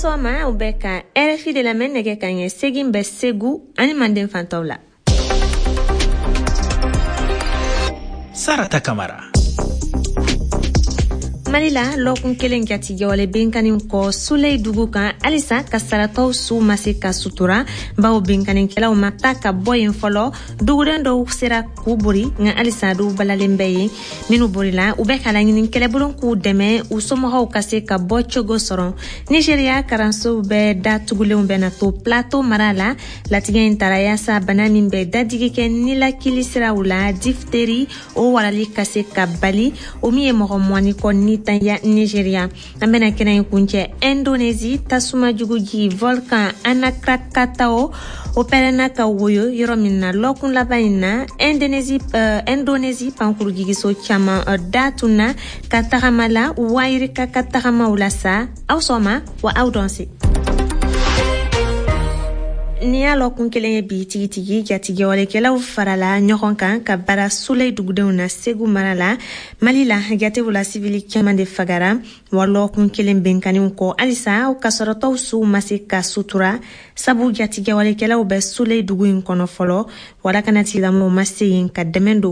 Awsoma ubeka RFI de la menege kanye segin be segu ani manden fantawla. Sarata Kamara. Malila lokun kelen jati jawale benkanin ko Suley dugu kan alisa kasarataw su mase ka sutura bawo benkanin kelaw mata ka boyen folo duguren do sera ku buri nga alisa du balalen beye minu burila ube kala nginin kelebulun ku deme usomo haw kase ka bochogo soron Nigeria karanso be da tugulen be na to plateau marala latigen taraya sa banamin be dadige ken nila kilisira ula difteri o walali kase ka bali o miye mo mwani ko ni ya Nigeria ambena kena kunche Indonesia tasuma juguji volcan Anakrakatao operana ka woyo yoromina lokun labaina Indonesia pankuru gigiso chama datuna katahamala wairika katahama ulasa Awsoma wa awdonsi Nia lokun kelen bi tigi jati wale kela farala nyokon kan ka bara Suley dugudewna segu marala malila jate wala civili kemande fagara walokun kelen benkanin ko alisa o kasoroto su masika sutura sabu jati wale kela be Suley duguin kono folo wala kanati da mo maseyin ka demendo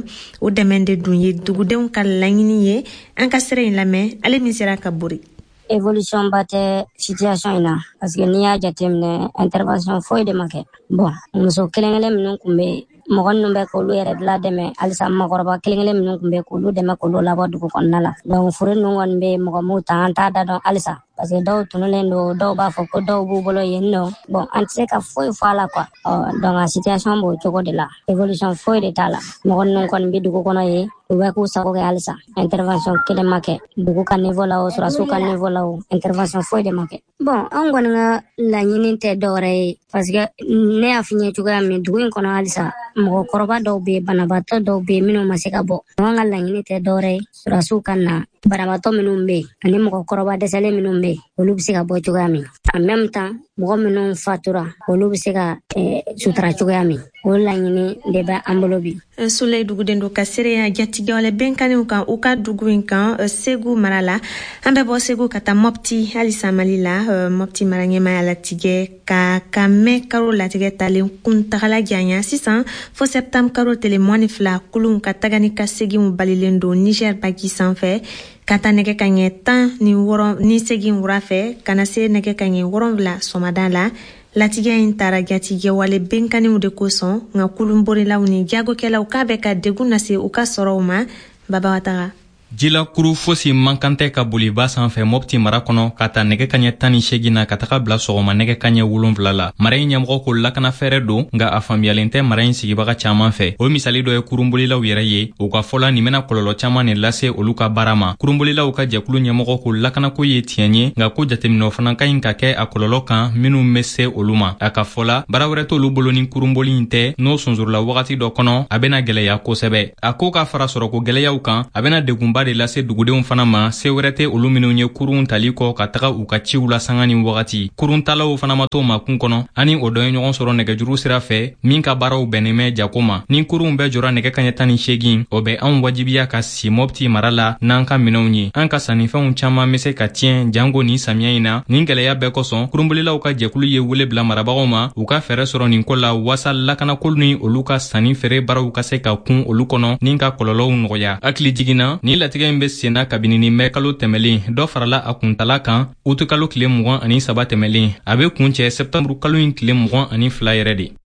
o demende dunye dugudeun ka langini ye an ka sere lame ale misera ka buri évolution bate situation ina parce que niya jatemne intervention foi de make bon muso kelengele minun kumbe mogon numbe ko lu yere la deme alisa magorba kelengele minun kumbe ko lu deme ko lu labo dugu konnala donc fure nungon be mogo muta anta da don alisa parce que daw tunulen do daw ba fo ko daw bu bolo yenno bon antse ka foi fala quoi dans la situation bo chogo de la évolution foi de tala mogon nun kon bi dugu kono ye ube ku sago ke alisa intervention kele make dugu kan niveau la o sura su kan niveau la o intervention foi de make bon on gonna la nyini te dore parce que ne afinye chuga mi dugu kono alisa mo koroba daw be banabato daw be minu masika bo ngala la nyini te dore sura su kan na banabato minu be ani mo koroba desale minu be olu bisika bo chuga mi en même temps mo minu fatura olu bisika sutra chuga mi wala nyini de ba ambolobi Suley dugudendo kasere ya jati wale benkanin kan uka duguin kan segu marala ambe bo segu kata mopti alisa malila mopti marange mayala tige ka kame karo la tige talen kuntagala janya sisan fo septembre karo tele moani fla kulun katagani kasegi mubalilendo Niger bagi sanfɛ kata nege kanye tan ni segi wurafe kana se nege kanye woronvla somadala latiga intara jatige wale benkani de koson nga kulumbori lawni jago kela ukabe ka deguna se uka soroma baba wataga Jila kuru fosi mankante ka boli ba sanfɛ Mopti mara kɔnɔ ka ta nɛgɛ kaɲɛ 18 na ka taga bila sɔgɔma nɛgɛ kaɲɛ 7 la. Mara in ɲɛmɔgɔ ko lakana fɛrɛ don nga a faamuyalen tɛ mara in sigibaga caman fɛ. O misali dɔ ye kurunbolilaw yɛrɛ ye. U ka fɔla nin bena kɔlɔlɔ caman ne lase olu ka baara ma. Kurunbolilaw ka jɛkulu ɲɛmɔgɔ ko lakanako ye tiɲɛ ye nga ko jateminɛw fana ka ɲi ka kɛ a kɔlɔlɔ kan minnu be se olu ma. A ka fɔla baara wɛrɛ t'olu bolo ni kurunboli in tɛ n'o sunsurula wagati dɔ kɔnɔ a bena gwɛlɛya kosɛbɛ. A ko ka fara sɔrɔko gwɛlɛyaw kan a bena degunba de lase dugudenw fana ma se wɛrɛ tɛ olu minnu ye kurun tali kɔ ka taga u ka ciw la sanga ni wagati. Kurun talaw fana ma to makun kɔnɔ ani o dɔ ye ɲɔgɔn sɔrɔ nɛgɛjuru sira fɛ min ka baaraw bɛnnen bɛ jako ma. Ni kurun bɛɛ jɔra nɛgɛ kaɲɛ 18 o bɛ anw wajibiya ka si Mopti mara la n'an ka minɛnw ye. An ka sannifɛnw caman be se ka tiɲɛ jango ni samiya in na. Nin gwɛlɛya bɛɛ kosɔn kurunbolilaw ka jɛkulu ye wele bila marabagaw ma u ka fɛrɛ sɔrɔ nin ko la wasa lakanako ni olu ka sanni feere baaraw ka se ka kun olu kɔnɔ nin ka kɔlɔlɔw nɔgɔya. Hakili jiginna ni latigɛ in be senna kabini nin bɛ kalo tɛmɛlen dɔ farala a kuntala kan utu kalo tile 23 tɛmɛlen a be kun cɛ septembre kalo in tile 22 yɛrɛ de.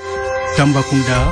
Tambakunda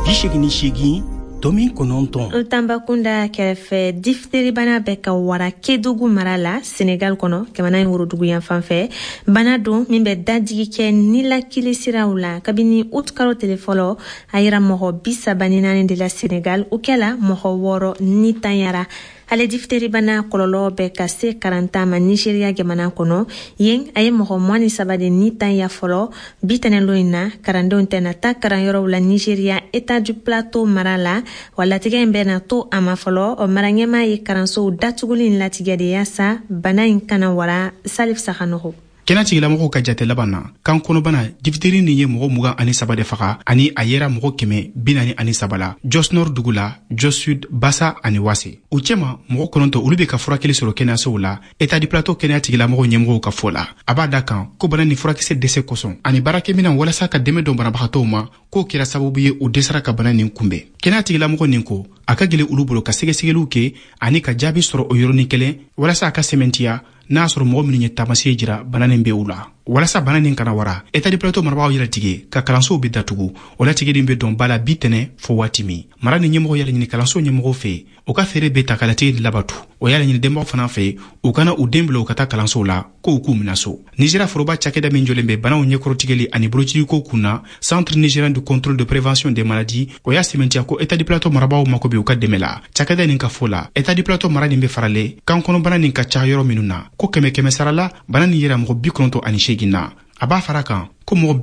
88 tomi kononton. Tambakunda kɛrɛfɛ diphtérie bana bɛ ka wara Kédougou mara la Sénégal kɔnɔ kɛmana in worodugu yan fanfɛ bana don min bɛ dajigi kɛ nilakili siraw la kabini août kalo tile fɔlɔ a yira mɔgɔ 34 de la Sénégal o kɛla mɔgɔ 6 ni tanyara. Ale diphtérie bana kɔlɔlɔ bɛ ka se 40 ma Nigeria jamana kɔnɔ yen a ye mɔgɔ 23 de ni tanya fɔlɔ bitɛnɛlo in na karandenw tɛna ta karanyɔrɔw la Nigeria état du plateau mara la wa latigɛ in bɛna to a ma fɔlɔ maraɲɛma ye karansow datuguli in latigɛ de yasa bana in kana wara Salif Sahanoko. kɛnɛ tigilamɔgɔw ka jate laban na kan kɔnɔbana diphtérie nin ye mɔgɔ 23 de faga ani a yera mɔgɔ 143 la Jos Nord dugu la, Jos Sud, Bassa ani Wase. U cɛma mɔgɔ 9 olu bɛ ka furakɛli sɔrɔ kɛnɛyasow la État du Plateau kɛnɛya tigilamɔgɔw ɲɛmɔgɔw ka fɔ la. A b'a da kan ko bana ni furakisɛ dɛsɛ kosɔn ani baarakɛminɛn walasa ka dɛmɛ dɔn banabagatɔw ma k'o kɛra sababu ye u dɛsɛra ka bana nin kunbɛn. Kɛnɛya tigilamɔgɔ nin ko a ka gɛlɛn olu bolo ka sɛgɛsɛgɛliw kɛ ani ka jaabi sɔrɔ o yɔrɔnin kelen walasa a ka sɛmɛntiya n'a sɔrɔ mɔgɔ minnu ye taamasiye jira bana nin bɛ u la. Walasa bana nin kana wara État du Plateau marabagaw yɛrɛ tigɛ ka kalansow bɛ datugu o latigɛlen bɛ dɔn bala bi tɛnɛ fɔ waati min. Mara ni ɲɛmɔgɔ yɛrɛ ɲini kalanso ɲɛmɔgɔw fɛ u ka fɛɛrɛ bɛ ta ka latigɛ labatu. O yɛrɛ ɲini denbaw fana fɛ u kana u den bila u ka taa kalansow la k'u k'u mina so. Nigéria foroba cakɛda min jɔlen bɛ banaw ɲɛkɔrɔtigɛli ani bolociko kunna Centre nigérien de contrôle de prévention des maladies o y'a sɛmɛntiya ko État du Plateau marabagaw mako bɛ u ka dɛmɛ la. Cakɛda nin ka fɔ la État du Plateau mara nin bɛ farale kan kɔnɔbana nin ka ca yɔrɔ minnu na ko 100 sara la bana nin yera mɔgɔ 98 na. A b'a fara kan ko mɔgɔ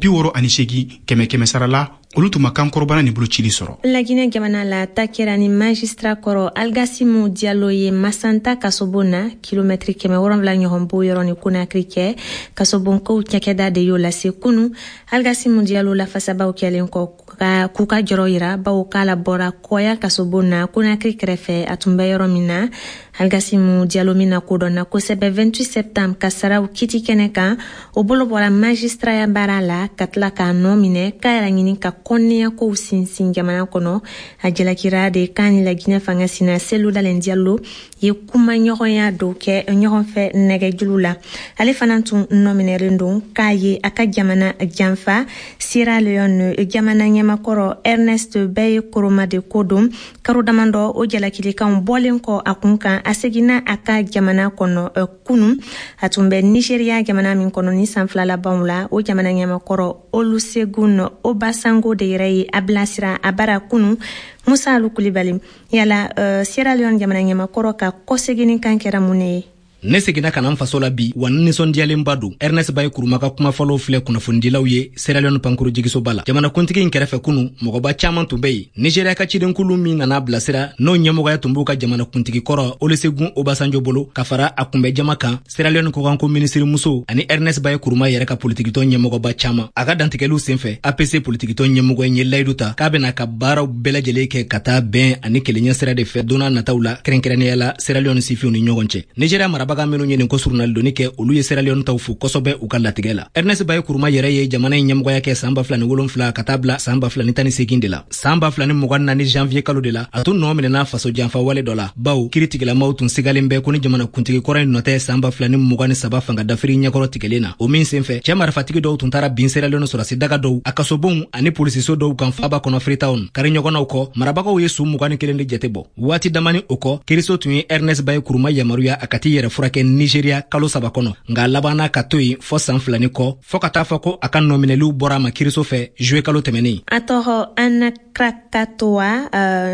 68 100 sara la olu tuma kan kɔrɔbana ni bolocili sɔrɔ. Laginɛ jamana la ta kɛra ni magistrat kɔrɔ Algasimu Diallo ye Masanta kasobo na kilomɛtri 700 ɲɔgɔn bo yɔrɔ ni Conakry kɛ kasobonkow cakɛda de y'o lase kunu. Algasimu Diallo lafasabaw kɛlen kɔ k'u ka jɔrɔ yira bawo k'ala bɔra kɔya kasobo na Conakry kɛrɛfɛ a tun bɛ yɔrɔ min na. Algasimu Diallo min na kodɔnna kosɛbɛ 28 septembre ka saraw kiti kɛnɛ kan o bolo bɔra magistraya baara la ka tila k'a nɔ minɛ k'a yɛrɛ ɲini ka kɔnniya kow sinsin jamana kɔnɔ. A jalakira de k'a ni Laginɛ fanga sina Cellou Dalein Diallo ye kuma ɲɔgɔnya dɔw kɛ ɲɔgɔn fɛ nɛgɛjuru la. Ale fana tun nɔminɛlen don k'a ye a ka jamana janfa. Sierra Leone jamana ɲɛmakɔrɔ Ernest Bai Koroma de ko don karo damandɔ o jalakilikanw bɔlen kɔ a kun kan a seginna a ka jamana kɔnɔ kunu. A tun bɛ Nigeria jamana min kɔnɔ ni san 2 labanw la o jamana ɲɛmakɔrɔ Olusegun Obasanjo de yɛrɛ ye a bilasira a bara kunu. Musa Alu Kulibali yala Sierra Leone jamana ɲɛmakɔrɔ ka kɔseginin kan kɛra mun ye? Ne seginna ka na n faso la bi wa nisɔndiyalenba don. Ernest Bai Koroma ka kumafɔlaw filɛ kunnafonidilaw ye Sierra Leone pankuru jigisoba la. Jamanakuntigi in kɛrɛfɛ kunu mɔgɔba caman tun bɛ yen. Nigeria ka cidenkulu min nana bilasira n'o ɲɛmɔgɔya tun b'u ka jamanakuntigi kɔrɔ Olusegun Obasanjo bolo ka fara a kunbɛ jama kan Sierra Leone kɔkanko minisiri muso ani Ernest Bai Koroma yɛrɛ ka politikitɔ ɲɛmɔgɔba caman. A ka dantigɛliw senfɛ APC politikitɔ ɲɛmɔgɔ ye layidu ta k'a bɛna ka baaraw bɛɛ lajɛlen kɛ ka taa bɛn ani kelenya sira de fɛ donna nataw la kɛrɛnkɛrɛnnenya la Sierra Leone sifiw ni ɲɔgɔn cɛ. Nigeria marabaga minnu ye nin ko surnalidoni kɛ olu ye Sierra Leone taw fo kosɛbɛ u ka latigɛ la. Ernest Bai Koroma yɛrɛ ye jamana in ɲɛmɔgɔya kɛ san 2007 ka taa bila san 2018 de la. San 2024 janvier kalo de la a tun nɔ minɛna faso janfa wale dɔ la bawo kiritigilamaw tun sigalen bɛ ko ni jamanakuntigi kɔrɔ in nɔtɛ san 2023 fanga dafiri ɲɛkɔrɔ tigɛlen na. O min senfɛ cɛ marifatigi dɔw tun taara bin Sierra Leone sɔrɔsi daga dɔw a kasobonw ani polisiso dɔw kan faba kɔnɔ Freetown kari ɲɔgɔnnaw kɔ marabagaw ye su 21 de jate bɔ. Waati damani o kɔ kiriso tun ye Ernest Bai Koroma yamaruya a ka t'i yɛrɛ furakɛ Nigeria kalo 3 kɔnɔ nka labanna ka to yen fɔ san 2 kɔ fɔ ka taa fɔ ko a ka nɔminɛliw bɔra a ma kiriso fɛ juillet kalo tɛmɛnen. A tɔgɔ Anna Krakatoa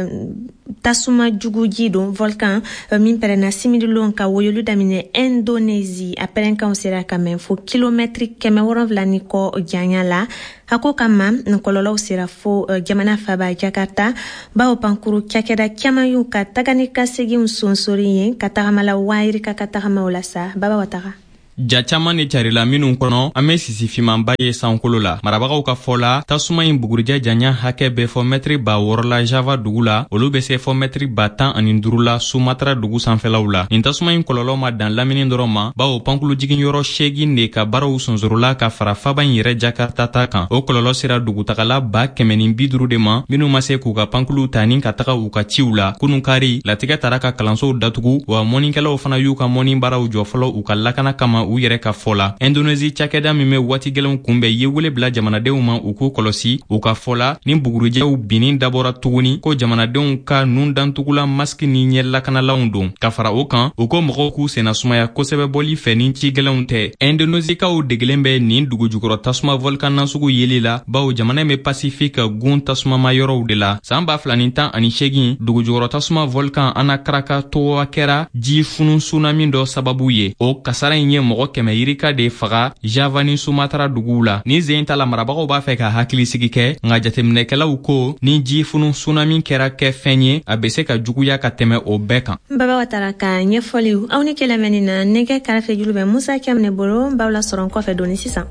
tasuma juguji don volcan min pɛrɛnna simidilon ka woyolu daminɛ Indonésie a pɛrɛnkanw sera ka mɛn fo kilomɛtri 700 ni kɔ janya la. A ko kama kɔlɔlɔw sera fo jamana faba Jakarta bawo pankuru cakɛda caman y'u ka taga ni ka segin sonsori ye ka tagamala wayirika ka tagamaw la sa baba wataga. Ja caman de carila minnu kɔnɔ an bɛ sisifimanba ye sankolo la. Marabagaw ka fɔ la tasuma in bugurijɛ janya hakɛ bɛ fɔ mɛtiri 600 la Java dugu la olu bɛ se fɔ mɛtiri 15 la Sumatra dugu sanfɛlaw la. Nin tasuma in kɔlɔlɔ ma dan lamini dɔrɔn ma bawo pankulu jigin yɔrɔ 8 de ka baaraw sonsorola ka fara faba in yɛrɛ Jakarta ta kan. O kɔlɔlɔ sera dugutagala 150 de ma minnu ma se k'u ka pankulu ta ni ka taga u ka ciw la. Kunun kari latigɛ tara ka kalansow datugu wa mɔnikɛlaw fana y'u ka mɔni baaraw jɔ fɔlɔ u ka lakana kama u yɛrɛ ka fɔ la. Indonésie cakɛda min bɛ waati gɛlɛnw kunbɛ ye wele bila jamanadenw ma u k'u kɔlɔsi u ka fɔ la ni bugurijɛw binni dabɔra tuguni ko jamanadenw ka nun dantugula maski ni ɲɛ lakanalaw don. Ka fara o kan u ko mɔgɔw k'u senna sumaya kosɛbɛ bɔli fɛ ni ci gɛlɛnw tɛ. Indonésiekaw degelen bɛ nin dugujukɔrɔ tasuma volcan nasugu yeli la bawo jamana bɛ Pacifique gun tasumama yɔrɔw de la. San 2018 dugujukɔrɔ tasuma volcan Anna Krakatoa kɛra ji funun tsunami dɔ sababu ye. O kasara in ye mɔgɔ 100 yirika de faga Java ni Sumatra duguw la. Ni zen ta la marabagaw b'a fɛ ka hakilisigi kɛ, nka jateminɛkɛlaw ko ni ji funu tsunami kɛra kɛ fɛn ye, a bɛ se ka juguya ka tɛmɛ o bɛɛ kan. Baba Watara ka ɲɛfɔliw aw ni kɛlɛmɛni na nɛgɛ karafe julu bɛ Musa Kɛmɛ bolo baw la sɔrɔ kɔfɛ doni sisan.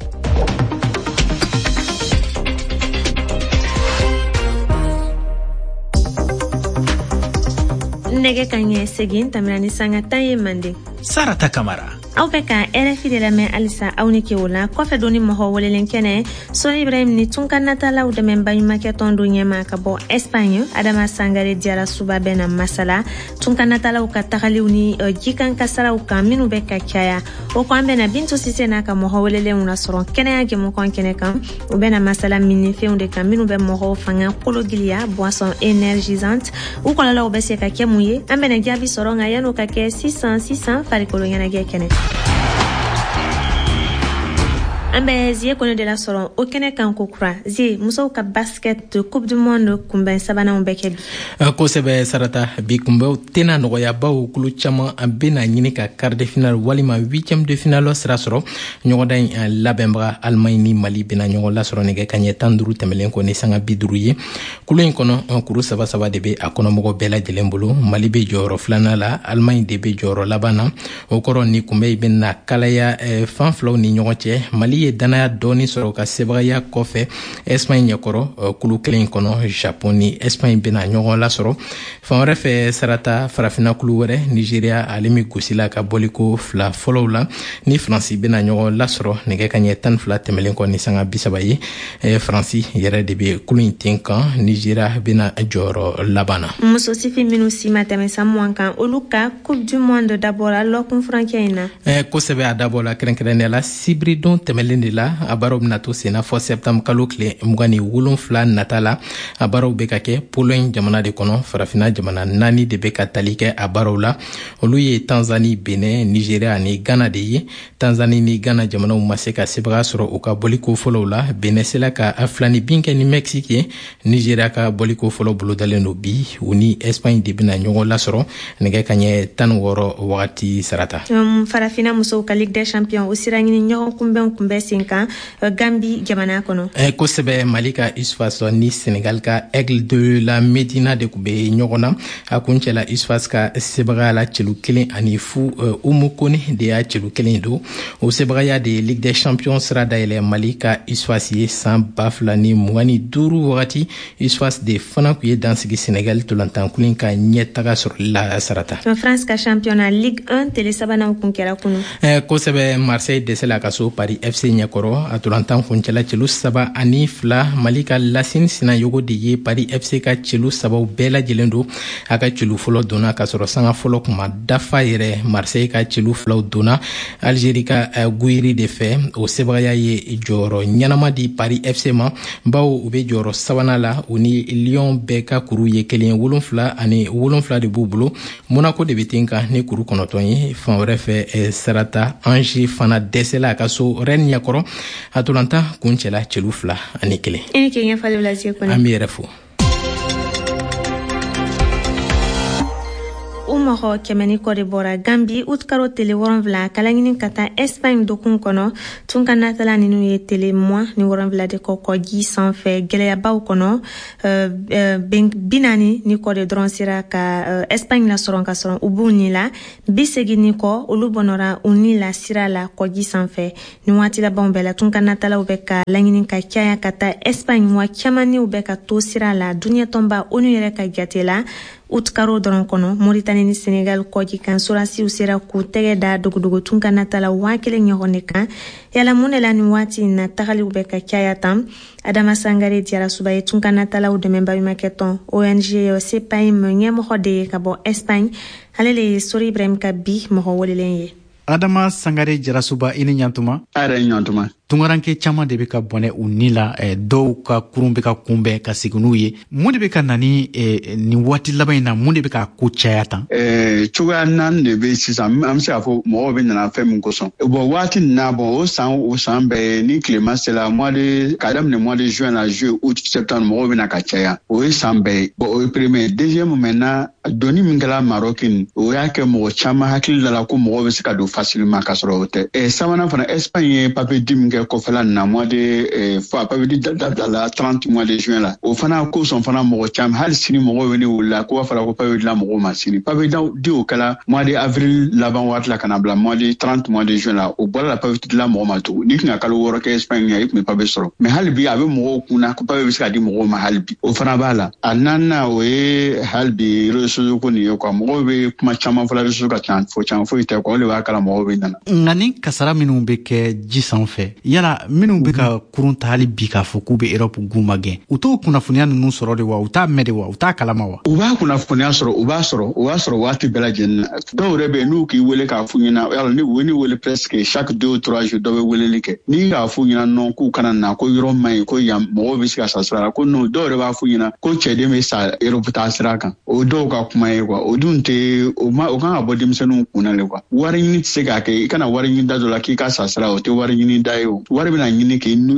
Nɛgɛ ka ɲɛ segin tɛmɛna ni sanga 10 ye Mande. Sarata Kamara. Aw bɛ ka RFI de lamɛn halisa aw ni ke o la kɔfɛ doni mɔgɔ welelen kɛnɛ Sɔni Ibrahim ni tun ka natalaw dɛmɛ baɲumankɛ tɔn do ɲɛma ka bɔ Espagne Adama Sangare Diarra Suba bɛna masala tun ka natalaw ka tagaliw ni jikan kasaraw kan minnu bɛ ka caya o ko an bɛna Bintu Sise n'a ka mɔgɔ welelenw la sɔrɔ kɛnɛya jɛmukan kɛnɛ kan u bɛna masala minifɛnw de kan minnu bɛ mɔgɔw fanga kologiliya boisson énergisante u kɔlɔlɔw bɛ se ka kɛ mun ye an bɛna jaabi sɔrɔ nka yan'o ka kɛ 600 farikolo ɲɛnajɛ kɛnɛ. An bɛ Zie Kone de la sɔrɔ o kɛnɛ kan ko kura Zie musow ka basket coupe du monde kunbɛn sabananw bɛ kɛ bi. Kosɛbɛ Sarata, bi kunbɛw tɛna nɔgɔya bawo kulu caman an bɛna ɲini ka quart de finale walima 8e de finale sira sɔrɔ. Ɲɔgɔndan in labɛnbaga Allemagne ni Mali bɛna ɲɔgɔn lasɔrɔ nɛgɛ kanɲɛ 15 tɛmɛlen kɔ ni sanga 50 ye. Kulu in kɔnɔ kuru saba de bɛ a kɔnɔmɔgɔ bɛɛ lajɛlen bolo. Mali bɛ jɔyɔrɔ 2nan la, Allemagne de bɛ jɔyɔrɔ laban na. O kɔrɔ ni kunbɛ bɛna kalaya fan filaw ni ɲɔgɔn cɛ. Mali ye danaya dɔɔni sɔrɔ ka sebagaya kɔfɛ Espagne ɲɛkɔrɔ kulu kelen kɔnɔ. Japon ni Espagne bɛna ɲɔgɔn lasɔrɔ. Fan wɛrɛ fɛ Sarata, farafina kulu wɛrɛ Nigeria ale mi gosila ka bɔliko 2 fɔlɔw la ni Faransi bɛna ɲɔgɔn lasɔrɔ nɛgɛ kanɲɛ 12 tɛmɛlen kɔ ni sanga 30 ye. Faransi yɛrɛ de bɛ kulu in ten kan. Nigeria bɛna jɔyɔrɔ laban na. Muso sifin minnu si ma tɛmɛ san mugan kan olu ka coupe du monde dabɔra lɔkun furancɛ in na. Kosɛbɛ a dabɔla kɛrɛnkɛrɛnnenya la sibiri don tɛmɛlen de la a baaraw bɛna to senna fɔ septembre kalo tile 27 nata la. A baaraw bɛ ka kɛ Pologne jamana de kɔnɔ. Farafina jamana 4 de bɛ ka tali kɛ a baaraw la. Olu ye Tanzanie, Benin, Nigeria ani Ghana de ye. Tanzanie ni Ghana jamanaw ma se ka sebaga sɔrɔ u ka bɔliko fɔlɔw la. Benin sela ka filani bin kɛ ni Mexique ye. Nigeria ka bɔliko fɔlɔ bolodalen do bi u ni Espagne de bɛna ɲɔgɔn lasɔrɔ nɛgɛ kanɲɛ 16 wagati Sarata. Farafina musow ka Ligue des Champions o sira ɲini ɲɔgɔn kunbɛn sen kan Gambie jamana kɔnɔ. Kosɛbɛ Mali ka USFAS ni Senegal ka Aigle de la Médina de kun bɛ ɲɔgɔn na. A kun cɛla USFAS ka sebagaya la cɛlu 1 ani fu Umu Kone de y'a cɛlu 1 don. O sebagaya de Ligue des Champions sira dayɛlɛ Mali ka USFAS ye san 2025 wagati. USFAS de fana kun ye dansigi Senegal tolantankulu ka ɲɛtaga sɔrɔ la Sarata. France ka championnat Ligue 1 tele sabanan kun kɛra kunu. Kosɛbɛ Marseille dɛsɛla ka so Paris FC ɲɛkɔrɔ a tolantan kuncɛla cɛlu 3 ani 2. Mali ka Lasine Sinayogo de ye Paris FC ka cɛlu 3 bɛɛ lajɛlen don. A ka cɛlu fɔlɔ donna ka sɔrɔ sanga fɔlɔ kuma dafa yɛrɛ. Marseille ka cɛlu 2 donna Algérie ka Gouiri de fɛ. O sebagaya ye jɔyɔrɔ ɲɛnama di Paris FC ma bawo u bɛ jɔyɔrɔ 3nan la. U ni Lyon bɛɛ ka kuru ye 7 ani 7 de b'u bolo. Monaco de bɛ ten kan ni kuru 9 ye. Fan wɛrɛ fɛ Sarata, Angers fana dɛsɛla a ka so Rennes ɲɛkɔrɔ a tolantan kun cɛla cɛlu 2 ani 1. I ni ke ɲɛfɔliw la Zie Kone. An b'i yɛrɛ fo. U mɔgɔ 100 ni kɔ de bɔra Gambie août kalo tile 7 kala ɲini ka taa Espagne dokun kɔnɔ tun ka natala ninnu ye tele mois ni 7 de kɔ kɔji sanfɛ gɛlɛyabaw kɔnɔ 40 ni kɔ de dɔrɔn sera ka Espagne la sɔrɔ ka sɔrɔ u b'u ni la 80 ni kɔ olu bɔnɔra u ni la sira la kɔji sanfɛ ni waati labanw bɛɛ la tun ka natalaw bɛ ka laɲini ka caya ka taa Espagne wa caman niw bɛ ka to sira la duɲɛtɔnba ONU yɛrɛ ka jate la août karo dɔrɔn kɔnɔ Mauritanie ni Senegal kɔji kan sorasiw sera k'u tɛgɛ da dogodogo tun ka natala 1000 ɲɔgɔn de kan yala mun de la nin waati na tagaliw bɛ ka caya tan Adama Sangare Diarra Suba ye tun ka natalaw dɛmɛ baɲumankɛ tɔn ONG CPAIM ɲɛmɔgɔ de ye ka bɔ Espagne ale le ye Sori Ibrahim ka bi mɔgɔ welelen ye. Adama Sangare Diarra Suba i ni ɲantuma. A yɛrɛ ɲantuma. tungaranke caman de bɛ ka bɔnɛ u ni la dɔw ka kurun bɛ ka kunbɛn ka segin n'u ye mun de bɛ ka na ni nin waati laban in na mun de bɛ ka ko caya tan cogoya naani de bɛ sisan an bɛ se k'a fɔ mɔgɔw bɛ nana fɛn min kosɔn bon waati nin na bon o san bɛɛ ni tilema sera k'a daminɛ mois de juin la juillet août septembre mɔgɔw bɛ na ka caya o ye san bɛɛ ye bon o ye premier deuxième maintenant doni min kɛra Maroc o y'a kɛ mɔgɔ caman hakili la ko mɔgɔw bɛ se ka don facilement ka sɔrɔ o tɛ sabanan fana Espagne ye papier di min kɛ kɔfɛla nin na mois de papier di dabila 30 mois de juin la o fana kosɔn fana mɔgɔ caman hali sini mɔgɔw bɛ ne wulila ko b'a fɔra ko papier dila mɔgɔw ma sini papier di o kɛla mois de avril laban waati la ka na bila mois de 30 mois de juin la o bɔra la papier dila mɔgɔ ma tugun n'i tun ka kalo 6 kɛ Espagne i tun bɛ papier sɔrɔ mais hali bi a bɛ mɔgɔw kunna ko papier bɛ se ka di mɔgɔw ma hali bi o fana b'a la a naaninan o ye hali bi réseau ko nin ye quoi mɔgɔw bɛ kuma caman fɔla réseau ka ca foyi tɛ quoi o de b'a kala mɔgɔw bɛ nana nka ni kasara minnu bɛ kɛ ji sanfɛ yala minnu bɛ ka kurun ta hali bi k'a fɔ k'u bɛ Europe gun ma gɛn u t'o kunnafoniya ninnu sɔrɔ de wa u t'a mɛn de wa u t'a kalama wa u b'a kunnafoniya sɔrɔ u b'a sɔrɔ waati bɛɛ lajɛlen na dɔw yɛrɛ bɛ yen n'u k'i wele k'a f'u ɲɛna yala ni u ni wele presque chaque 2 ou 3 jours dɔ bɛ weleli kɛ n'i k'a f'u ɲɛna non k'u kana na ko yɔrɔ man ɲi ko yan mɔgɔw bɛ se ka sa sira la ko non dɔw yɛrɛ b'a f'u ɲɛna ko cɛden bɛ sa Europe taa sira kan o dɔw ka kuma ye quoi o dun tɛ o kan ka bɔ denmisɛnninw kunna le quoi wari ɲini tɛ se k'a kɛ i kana wari ɲini da dɔ la k'i ka sa sira o tɛ wari ɲini da ye o wari bɛna ɲini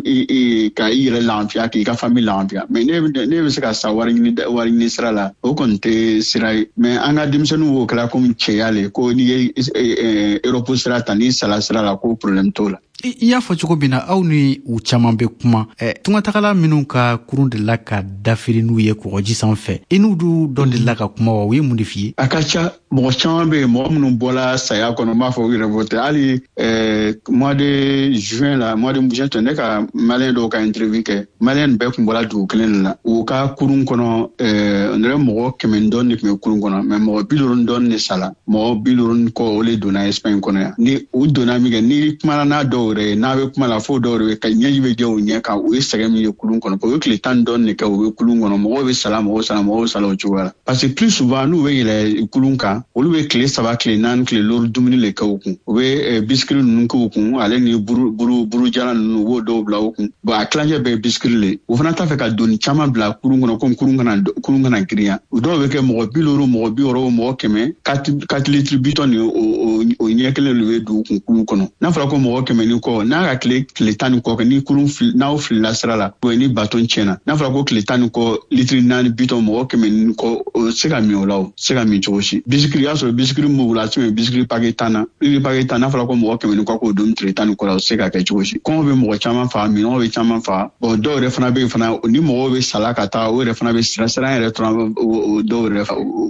ka i yɛrɛ lafiya k'i ka famille lafiya mais ne bɛ se ka sa wari ɲini sira la o kɔni tɛ sira ye mais an ka denmisɛnninw b'o kɛla komi cɛya le ko n'i ye Europe sira ta n'i sala sira la ko problème t'o la I y'a fɔ cogo min na aw ni u caman bɛ kuma tungatagala minnu ka kurun de la ka dafiri n'u ye kɔgɔji sanfɛ i n'u dɔn de la ka kuma wa u ye mun de f'i ye a ka ca mɔgɔ caman bɛ yen mɔgɔ minnu bɔla saya kɔnɔ n b'a fɔ u yɛrɛ bɔ tɛ hali mois de juin la mois de juin tɛ ne ka maliyɛn dɔw ka interview kɛ maliyɛn bɛɛ tun bɔla dugu kelen de la u ka kurun kɔnɔ ne yɛrɛ mɔgɔ 100 dɔɔni de tun bɛ kurun kɔnɔ mais mɔgɔ 50 dɔɔni de sala mɔgɔ 50 kɔ o de donna Espagne kɔnɔ yan ni u donna min kɛ ni kumana n'a dɔw n'a bɛ kuma la fo dɔw de bɛ ka ɲɛji bɛ jɛ u ɲɛ kan o ye sɛgɛn min ye kulun kɔnɔ o ye tile 10 dɔɔni de kɛ o bɛ kulun kɔnɔ mɔgɔw bɛ sala o cogoya la parce que plus souvent n'u bɛ yɛlɛ kulun kan olu bɛ tile 3 tile 4 tile 6 dumuni le kɛ u kun u bɛ bisikili ninnu kɛ u kun ale ni burujala ninnu u b'o dɔw bila u kun bon a tilancɛ bɛɛ ye bisikili le u fana t'a fɛ ka doni caman bila kulun kɔnɔ komi kulun kana girinya o dɔw bɛ kɛ mɔgɔ 50 mɔgɔ 60 mɔgɔ 100 4 litres bitɔn ni o ɲɛ kelen de bɛ don u kun kulun kɔnɔ n'a fɔra ko mɔgɔ 100 ni kɔ n'a ka tile 10 ni kɔ kɛ ni kurun n'aw filila sira la ou ni baton tiɲɛna n'a fɔra ko tile 10 ni kɔ litiri 4 bitɔn mɔgɔ 100 ni kɔ o se ka min o la o se ka min cogo si bisikili y'a sɔrɔ bisikili m'u la tɛmɛ bisikili paquet 10 na paquet 10 n'a fɔra ko mɔgɔ 100 ni kɔ k'o don tile 10 ni kɔ la o se ka kɛ cogo si kɔngɔ bɛ mɔgɔ caman faga minɔgɔ bɛ caman faga bon dɔw yɛrɛ fana bɛ yen fana ni mɔgɔw bɛ sala ka taa o yɛrɛ fana bɛ siran yɛrɛ tora dɔw yɛrɛ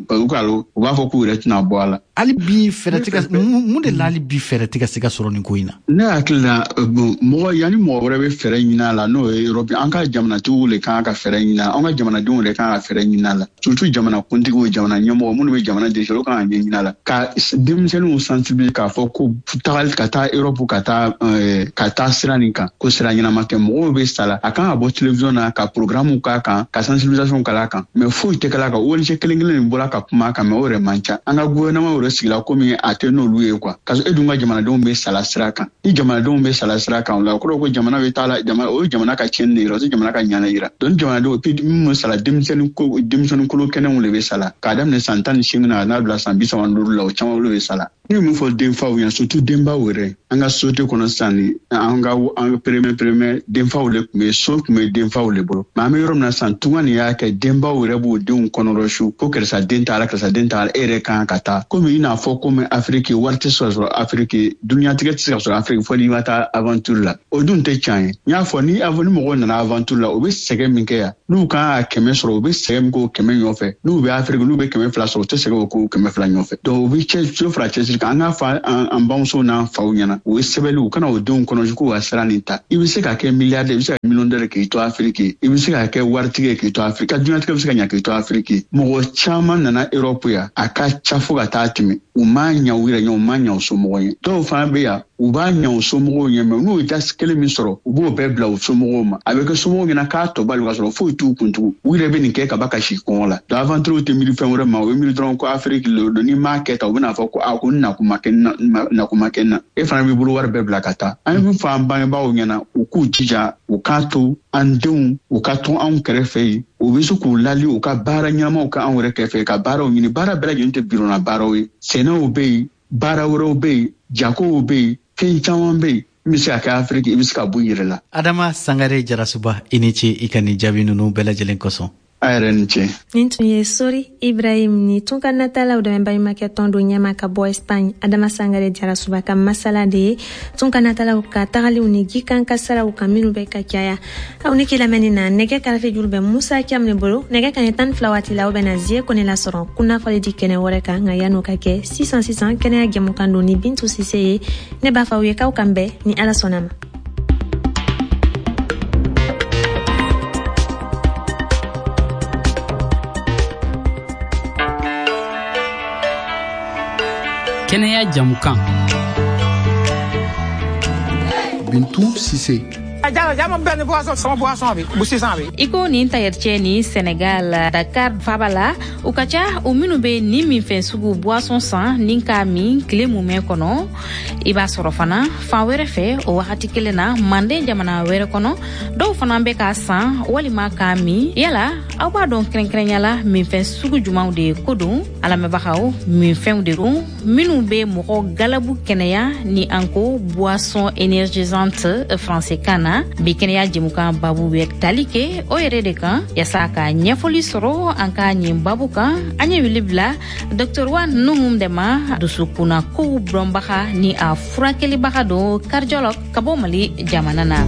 u b'a fɔ k'u yɛrɛ tɛna bɔ a la hali bi fɛɛrɛ tɛ ka mun de la hali bi fɛɛrɛ tɛ ka se ka sɔrɔ nin ko in na ne hakili la mɔgɔ yanni mɔgɔ wɛrɛ bɛ fɛɛrɛ ɲini a la n'o ye Europe an ka jamanatigiw de kan ka fɛɛrɛ ɲini a la an ka jamanadenw de kan ka fɛɛrɛ ɲini a la surtout jamanakuntigiw jamana ɲɛmɔgɔ minnu bɛ jamana diriger olu kan ka ɲɛɲini a la ka denmisɛnninw sensibiliser k'a fɔ ko tagali ka taa Europe ka taa sira nin kan ko sira ɲɛnama tɛ mɔgɔw bɛ sala a kan ka bɔ télévision na ka programme k'a kan ka sensibilisation k'a kan mais foyi tɛ kɛla kan ONG kelen-kelen nin bɔra ka kuma kan mais o yɛrɛ man ca an ka gouvernement yɛrɛ sigila komi a tɛ n'olu ye quoi ka sɔrɔ e dun ka jamanadenw bɛ sala sira kan ni jamanadenw bɛ sala sira kan o la o kɔrɔ ko jamana bɛ taa la o ye jamana ka tiɲɛni de yira o tɛ jamana ka ɲana yira donc jamanadenw puis minnu sala denmisɛnnin kolo kɛnɛw de bɛ sala k'a daminɛ san 18 na n'a bila san 35 la o caman olu bɛ sala ne min fɔ denfaw ɲɛna surtout denbaw yɛrɛ an ka société kɔnɔ sisan ni an ka premier denfaw de tun bɛ so tun bɛ denfaw de bolo mais an bɛ yɔrɔ min na sisan tunga nin y'a kɛ denbaw yɛrɛ b'o denw kɔnɔrɔ su ko karisa den t'a la e yɛrɛ kan ka taa komi i n'a fɔ komi Afrique wari tɛ se ka sɔrɔ Afrique duniyatigɛ tɛ se ka sɔrɔ Afrique fɔ n'i ma taa aventure la o dun tɛ tiɲɛ ye n y'a fɔ ni mɔgɔw nana aventure la o bɛ sɛgɛn min kɛ yan n'u kan ka 100 sɔrɔ u bɛ sɛgɛn min k'o 100 ɲɔgɔn n'u bɛ Afrique n'u bɛ 200 sɔrɔ u tɛ sɛgɛn o k'o 200 ɲɔgɔn donc u bɛ cɛ fara cɛsiri kan an k'a fɔ an bamusow n'an faw ɲɛna u ye sɛbɛnni u kana o denw kɔnɔ k'u ka sira nin ta i bɛ se ka kɛ milliardaire i bɛ se ka kɛ millionnaire k'i to Afrique i bɛ se ka kɛ waritigi k'i to Afrique ka diɲɛlatigɛ bɛ se ka ɲɛ k'i to Afrique mɔgɔ caman nana Europe yan a ka ca fo ka taa tɛmɛ u ma ɲa u yɛrɛ ɲɛ u ma ɲa u somɔgɔ ye dɔw fana bɛ yan u b'a ɲa u somɔgɔw ɲɛ mɛ n'u ye tasi kelen min sɔrɔ u b'o bɛɛ bila u somɔgɔw ma a bɛ kɛ somɔgɔw ɲɛna k'a tɔ bali ka sɔrɔ foyi t'u kuntugu u yɛrɛ bɛ nin kɛ ka ba ka si kɔngɔ la donc aventure tɛ miiri fɛn wɛrɛ ma o ye miiri dɔrɔn ko Afrique le don n'i m'a kɛ ta u bɛna fɔ ko ko nakuma kɛ n na e fana b'i bolo wari bɛɛ bila ka taa an ye min fɔ an bangebaaw ɲɛna u k'u jija u k'a to an denw u ka to anw kɛrɛfɛ yen u bɛ se k'u lali u ka baara ɲɛnamaw ka anw yɛrɛ kɛrɛfɛ ka baaraw ɲini baara bɛɛ lajɛlen tɛ birona baaraw ye sɛnɛw bɛ yen baara wɛrɛw bɛ yen jakow bɛ yen fɛn caman bɛ yen min bɛ se ka kɛ Afrique i bɛ se ka bɔ i yɛrɛ la. Adama Sangare Jarasuba i ni ce i ka nin jaabi ninnu bɛɛ lajɛlen kosɔn. A yɛrɛ ni ce. Nin tun ye Sori Ibrahim ni tun ka natalaw dɛmɛ balimakɛ tɔn do ɲɛma ka bɔ Espagne Adama Sangare Jarasuba ka masala de ye tun ka natalaw ka tagaliw ni jikan kasaraw kan minnu bɛ ka caya aw ni kilamɛni na nɛgɛ karafe juru bɛ Musa Kiam ne bolo nɛgɛ kaɲɛ 12 waati la aw bɛna Zie Kone lasɔrɔ kunnafoli di kɛnɛ wɛrɛ kan nka yan'o ka kɛ 606 kɛnɛya jɛmukan don ni Bintu Sise ye ne b'a fɔ aw ye k'aw kan bɛn ni Ala sɔnna ma. Kɛnɛya jamukan Bintu Sise Iko ni tayarche ni Senegal Dakar Fabala ukacha uminu be ni min fen sugu boisson san ninka mi kile mume kono iba sorofana fa were fe o wakati kelena mande jamana were kono do fana be ka san wali ma ka mi yala aw ba don kren yala min fen sugu jumaw de kodun ala me baxaw min fen de ron minu be moko galabu keneya ni anko boisson énergisante français kana bi kɛnɛya jɛmukan babu bɛ tali kɛ o yɛrɛ de kan yasa ka ɲɛfɔli sɔrɔ an ka ɲin babu kan an ye wele bila Dr. Wan Nuhum Dema dusukuna kow dɔnbaga ni a furakɛlibaga don cardiologue ka bɔ Mali jamana na.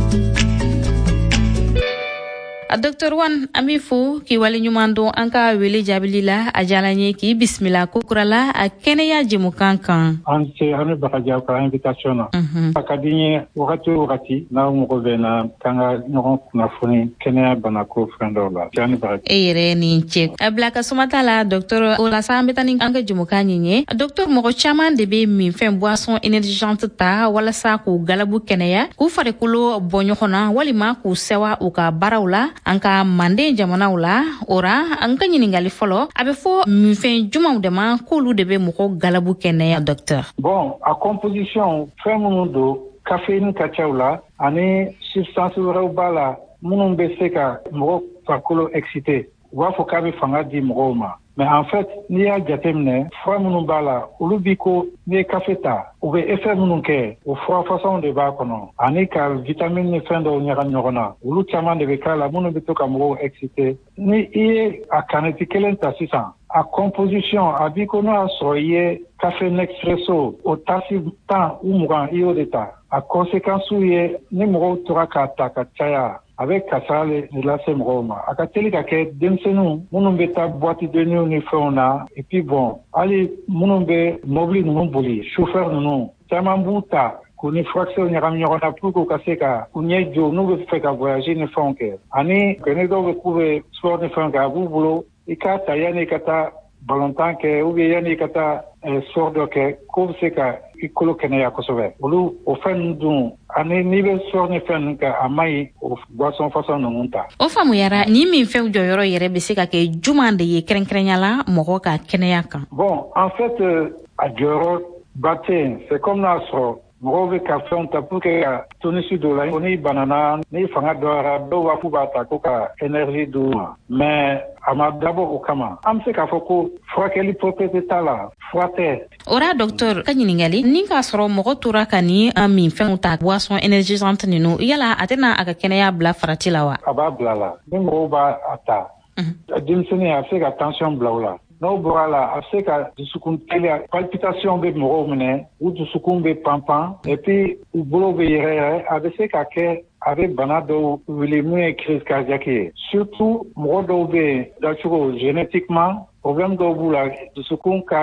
Dr. Wan Amifu ki wali ɲuman don an ka wele jaabili la a diyara n ye k'i bisimila kokurala a kɛnɛya jɛmukan kan. An bɛ bagajiw ka invitation na. A ka di n ye wagati o wagati n'aw mago bɛ na k'an ka ɲɔgɔn kunnafoni kɛnɛya banako fɛn dɔw la. E yɛrɛ ni ce. A bila ka soma t'a la Dr. o la sa an bɛ taa ni an ka jɛmukan ɲin ye. Dr. mɔgɔ caman de bɛ min fɛn boisson énergisante ta walasa k'u galabu kɛnɛya k'u farikolo bɔ ɲɔgɔn na walima k'u sewa u ka baaraw la. An ka manden jamanaw la ora an ka ɲiningali fɔlɔ a bɛ fɔ minfɛn jumanw de ma k'olu de bɛ mɔgɔ galabu kɛnɛya docteur. Bon a composition fɛn minnu don caféine ka ca u la ani substance wɛrɛw b'a la minnu bɛ se ka mɔgɔ farikolo exciter u b'a fɔ k'a bɛ fanga di mɔgɔw ma. Mais en fait, n'i y'a jateminɛ fura minnu b'a la olu bi ko n'i ye café ta u bɛ effet minnu kɛ o fura façon de b'a kɔnɔ ani ka vitamine ni fɛn dɔw ɲagami ɲɔgɔn na olu caman de bɛ k'a la minnu bɛ to ka mɔgɔw exciter ni i ye a kaneti kelen ta sisan a composition a b'i ko n'o y'a sɔrɔ i ye café Nespresso o tasi 10 ou 20 i y'o de ta a conséquence ye ni mɔgɔw tora k'a ta ka caya a bɛ kasara le lase mɔgɔw ma a ka teli ka kɛ denmisɛnninw minnu bɛ taa boîte de nuit ni fɛnw na et puis bon hali minnu bɛ mobili ninnu boli chauffeur ninnu caman b'u ta k'u ni furakisɛw ɲagami ɲɔgɔn na pour que u ka se ka u ɲɛ jo n'u bɛ fɛ ka voyager ni fɛnw kɛ ani ni dɔw bɛ k'u bɛ sport ni fɛnw kɛ a b'u bolo i k'a ta yanni i ka taa balontan kɛ ou bien yanni i ka taa sport dɔ kɛ k'o bɛ se ka i kolo kɛnɛya kosɛbɛ olu o fɛn ninnu dun ani n'i bɛ sport ni fɛn ninnu kɛ a man ɲi o boisson façon ninnu ta. O faamuyara ni min fɛnw jɔyɔrɔ yɛrɛ bɛ se ka kɛ juman de ye kɛrɛnkɛrɛnya la mɔgɔ ka kɛnɛya kan. Bon en fait a jɔyɔrɔ ba tɛ yen c'est comme n'a sɔrɔ mɔgɔw bɛ ka fɛnw ta pour que ka tonisi dɔ la ko n'i banana n'i fanga dɔgɔyara dɔw b'a fɔ b'a ta ko ka énergie d'u ma mais a ma dabɔ o kama an bɛ se k'a fɔ ko furakɛli propriété t'a la fura tɛ. Ora docteur ka ɲiningali ni k'a sɔrɔ mɔgɔ tora ka ni min fɛnw ta boisson énergisante ninnu yala a tɛna a ka kɛnɛya bila farati la wa. A b'a bila la ni mɔgɔw b'a a ta denmisɛnnin a bɛ se ka tension bila o la. N'o bɔra la a bɛ se ka dusukun teliya palpitation bɛ mɔgɔw minɛ u dusukun bɛ panpan et puis u bolo bɛ yɛrɛyɛrɛ a bɛ se ka kɛ a bɛ bana dɔw wuli mun ye crise cardiaque ye surtout mɔgɔ dɔw bɛ yen dacogo génétiquement problème dɔw b'u la dusukun ka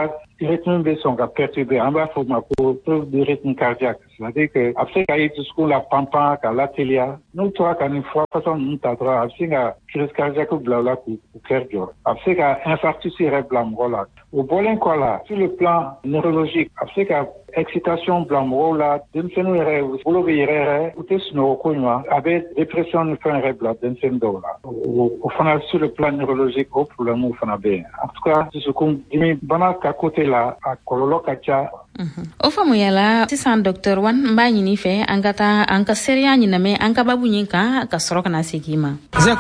rythme be son ka perturbé an b'a fɔ ma ko trouble du rythme cardiaque, c'est-à-dire que a bɛ se ka ye dusukun la panpan ka lateliya n'u tora ka nin fura fasɔn ninnu ta dɔrɔn a bɛ se ka crise cardiaque bila u la k'u cœur jɔ, a bɛ se ka infarctus yɛrɛ bila mɔgɔ la. O bɔlen kɔ la sur le plan neurologique a bɛ se ka excitation bila mɔgɔw la, denmisɛnninw yɛrɛ bolo bɛ yɛrɛ u tɛ sunɔgɔ ko ɲuman, a bɛ dépression ni fɛn yɛrɛ bila denmisɛnnin dɔw la. O fana sur le plan neurologique o problème fana bɛ yen. En tout cas dusukun dimi bana ka côté la a kɔlɔlɔ ka ca. O famuyala sisan Dr. Wan n b'a ɲini fɛ an ka taa an ka seereya ɲinamɛ an ka babu ɲin kan ka sɔrɔ ka na segin ma.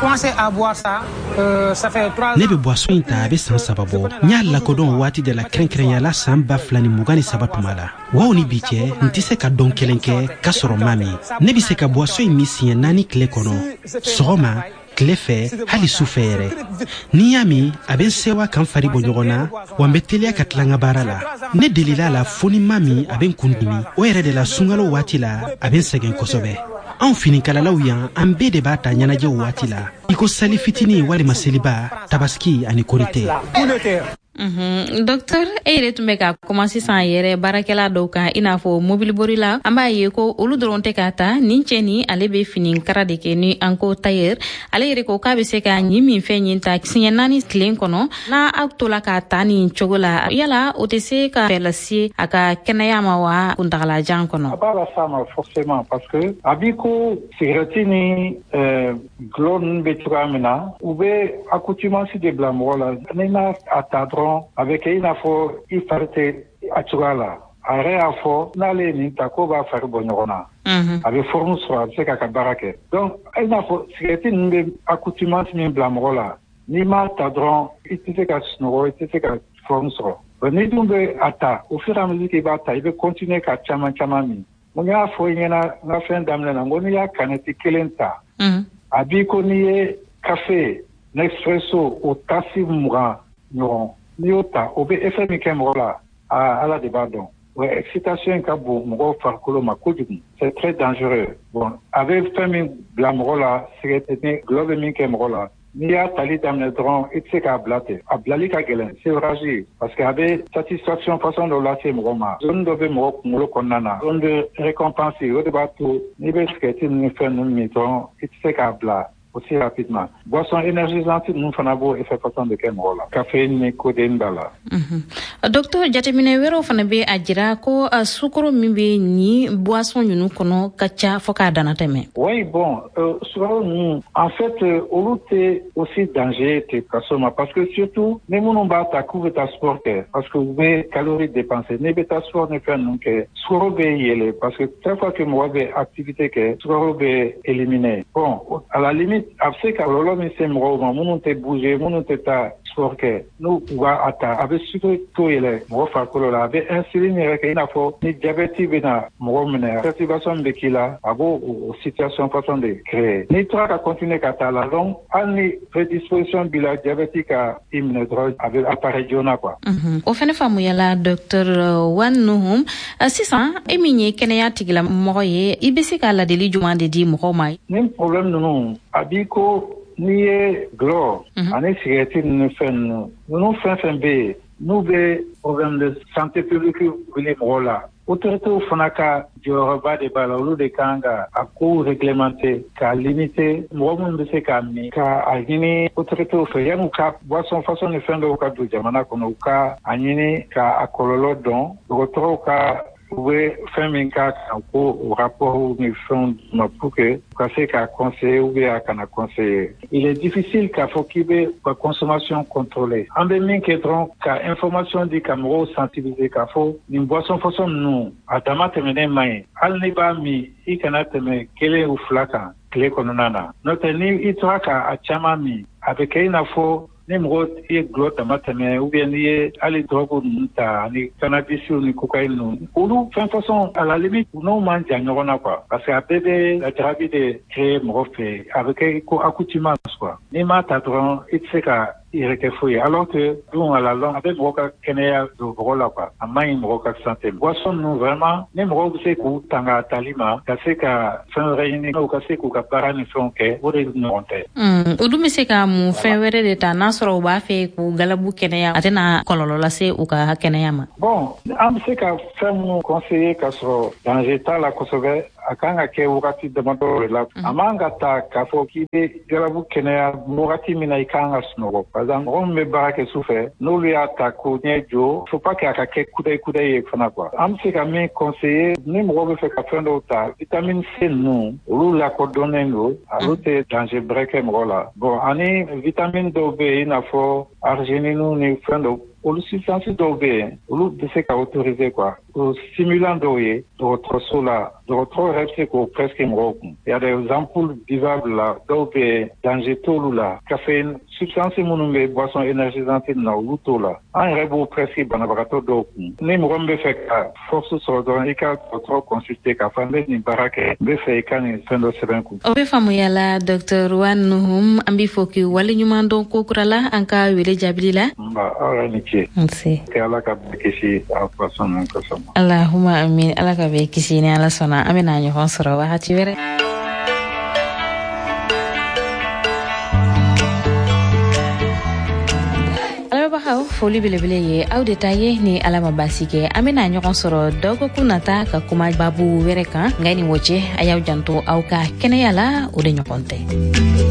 Ne bɛ boisson in ta a bɛ san 3 bɔ. N y'a lakodɔn waati de la kɛrɛnkɛrɛnyala san 2023 tuma la. Wa ni bi cɛ n tɛ se ka dɔn kelen kɛ ka sɔrɔ maa min. Ne bɛ se ka boisson in min siɲɛ 4 tile kɔnɔ. Sɔgɔma, tile fɛ, hali su fɛ yɛrɛ. Ni y'a min, a bɛ n sewa kan fari bɔ ɲɔgɔn na, wa n bɛ teliya ka tila n ka baara la. Ne delila la fo ni maa min a bɛ n kun dimi. O yɛrɛ de la sunkalo waati la, a bɛ n sɛgɛn kosɛbɛ. Anw finikalalaw yan, an bɛɛ de b'a ta ɲɛnajɛw waati la. I ko sali fitinin walima seliba, tabaski ani korite. Docteur, e yɛrɛ tun bɛ ka kuma sisan yɛrɛ baarakɛla dɔw kan i n'a fɔ mobili bori la an b'a ye ko olu dɔrɔn tɛ k'a ta nin cɛ ni ale bɛ fini kara de kɛ ni an ko tailleur ale yɛrɛ ko k'a bɛ se ka ɲin min fɛn ɲin ta siɲɛ 4 tile kɔnɔ n'a aw tola k'a ta nin cogo la yala o tɛ se ka fɛ lase a ka kɛnɛya ma wa kuntagalajan kɔnɔ. A b'a la s'a ma forcément parce que a b'i ko cigarette ni gulɔ ninnu bɛ cogoya min na u bɛ accoutumance de bila mɔgɔ la ni n'a ta dɔrɔn a bɛ kɛ i n'a fɔ i fari tɛ a cogoya la a yɛrɛ y'a fɔ n'ale ye nin ta ko b'a fari bɔ ɲɔgɔn na a bɛ forme sɔrɔ a bɛ se k'a ka baara kɛ donc i n'a fɔ cigarette ninnu bɛ accoutumance min bila mɔgɔ la n'i m'a ta dɔrɔn i tɛ se ka sunɔgɔ i tɛ se ka forme sɔrɔ n'i dun bɛ a ta au fur et à mesure que i b'a ta i bɛ continuer ka caman caman min n y'a fɔ i ɲɛna n ka fɛn daminɛ na n ko n'i y'a canette 1 ta a b'i ko n'i ye café Nespresso o tasi 20 ɲɔgɔn n'i y'o ta o bɛ effet min kɛ mɔgɔ la ala de b'a dɔn o excitation ka bon mɔgɔw farikolo ma kojugu c'est très dangereux bon a bɛ fɛn min bila mɔgɔ la cigarette ni gulɔ bɛ min kɛ mɔgɔ la n'i y'a tali daminɛ dɔrɔn i tɛ se k'a bila ten a bilali ka gɛlɛn sévrage parce que a bɛ satisfaction façon dɔ lase mɔgɔ ma zone dɔ bɛ mɔgɔ kunkolo kɔnɔna na zone de récompense o de b'a to n'i bɛ cigarette ni fɛn ninnu min dɔrɔn i tɛ se k'a bila aussi rapidement. Boisson énergisante nous fana bo effet façon de kɛ mɔgɔ la. Caféine ni codeine b'a la. Docteur jateminɛ wɛrɛw fana bɛ a jira ko sukaro min bɛ ni boisson ninnu kɔnɔ ka ca fo k'a dana tɛmɛ. Oui bon sukaro ninnu en fait olu tɛ aussi danger te kaso ma parce que surtout ni minnu b'a ta k'u bɛ taa sport kɛ parce que u bɛ calories dépenser n'i bɛ taa sport ni fɛn ninnu kɛ sukaro bɛ yɛlɛ parce que chaque fois que mɔgɔ bɛ activité kɛ sukaro bɛ éliminer. Bon à la limite a bɛ se ka kɔlɔlɔ min se mɔgɔw ma minnu tɛ bouger minnu tɛ taa sport kɛ n'u u b'a ta a bɛ sukaro to yɛlɛ mɔgɔ farikolo la a bɛ insuline yɛrɛ kɛ i n'a fɔ ni diabète bɛ na mɔgɔ minɛ perturbation bɛ k'i la a b'o o situation façon de créer n'i tora ka continuer ka taa la donc hali ni prédisposition b'i la diabète ka i minɛ dɔrɔn a bɛ apparaître joona quoi. O fana faamuyala Dr. Wan Nuhum sisan e min ye kɛnɛya tigilamɔgɔ ye i bɛ se ka ladili jumɛn de di mɔgɔw ma. Ni problème ninnu a b'i ko n'i ye gulɔ ani cigarette ninnu fɛn ninnu fɛn bɛ yen n'u bɛ problème de santé publique wuli mɔgɔw la autorités fana ka jɔyɔrɔba de b'a la olu de kan ka a kow réglementer k'a limiter mɔgɔ minnu bɛ se k'a min ka a ɲini autorités fɛ yan'u ka boisson façon ni fɛn dɔw ka don jamana kɔnɔ u ka a ɲini ka a kɔlɔlɔ dɔn dɔgɔtɔrɔw ka u bɛ fɛn min ka kan ko o rapport ni fɛnw ma pour que u ka se k'a conseiller ou bien a kana conseiller. Il est difficile k'a fɔ k'i bɛ ka consommation contrôler. An bɛ min kɛ dɔrɔn ka information di ka mɔgɔw sensibiliser k'a fɔ nin boisson façon ninnu a dama tɛmɛnen man ɲi hali n'i b'a min i kana tɛmɛ 1 ou 2 kan tile kɔnɔna na n'o tɛ ni i tora ka a caman min a bɛ kɛ i n'a fɔ ni mɔgɔ i ye gulɔ dama tɛmɛ ou bien n'i ye hali drogue ninnu ta ani cannabis ni cocaïne ninnu olu fɛn façon à la limite n'o man jan ɲɔgɔn na quoi parce que a bɛɛ bɛ la jarabi de créer mɔgɔ fɛ a bɛ kɛ ko accoutumance quoi n'i m'a ta dɔrɔn i tɛ se ka yɛrɛ kɛ foyi alors que dun à la longue a bɛ mɔgɔ ka kɛnɛya don mɔgɔ la quoi a man ɲi mɔgɔ ka santé boisson ninnu vraiment ni mɔgɔw bɛ se k'u tanga tali ma ka se ka fɛn wɛrɛ ɲini n'u ka se k'u ka baara ni fɛnw kɛ o de ɲɔgɔn tɛ. O dun bɛ se ka mun fɛn wɛrɛ de ta n'a sɔrɔ u b'a fɛ k'u galabu kɛnɛya a tɛna kɔlɔlɔ lase u ka kɛnɛya ma. Bon an bɛ se ka fɛn minnu conseiller ka sɔrɔ danger t'a la kosɛbɛ a kan ka kɛ wagati damadɔ de la a man ka ta k'a fɔ k'i bɛ galabu kɛnɛya wagati min na i kan ka sunɔgɔ par exemple mɔgɔ min bɛ baara kɛ su fɛ n'olu y'a ta k'o ɲɛ jɔ faut pas que a ka kɛ kudayi ye fana quoi an bɛ se ka min conseiller ni mɔgɔ bɛ fɛ ka fɛn dɔw ta vitamine C ninnu olu lakodɔnnen don olu tɛ danger bɛrɛ kɛ mɔgɔ la bon ani vitamine dɔw bɛ yen i n'a fɔ arginine ni fɛn dɔw olu substance dɔw bɛ yen olu bɛ se ka autoriser quoi o stimulant dɔw ye dɔgɔtɔrɔso la dɔgɔtɔrɔ yɛrɛ bɛ se k'o presque mɔgɔw kun il y a des ampoules buvables la dɔw bɛ yen danger t'olu la caféine substance minnu bɛ boisson énergisante na olu t'o la an yɛrɛ b'o presque banabagatɔ dɔw kun ni mɔgɔ min bɛ fɛ ka force sɔrɔ dɔrɔn i ka dɔgɔtɔrɔ consulter k'a fɔ n bɛ nin baara kɛ n bɛ fɛ i ka nin fɛn dɔ sɛbɛn kun. O bɛ faamuya la Dr Wan Nuhum an b'i fɔ k'i waleɲuman dɔn ko kura la an ka wele jaabili la. Aw yɛrɛ ni ce. Nse. Ala ka bɛɛ kisi a fasɔn ninnu kosɔn. Allahumma amin ala ka bɛɛ kisi ni ala sɔnna an bɛna ɲɔgɔn sɔrɔ wagati wɛrɛ. Alabagaw foli belebele ye aw de ta ye ni ala ma basi kɛ an bɛna ɲɔgɔn sɔrɔ dɔgɔkun nata ka kuma babu wɛrɛ kan nka ni wo cɛ a y'aw janto aw ka kɛnɛya la o de ɲɔgɔn tɛ.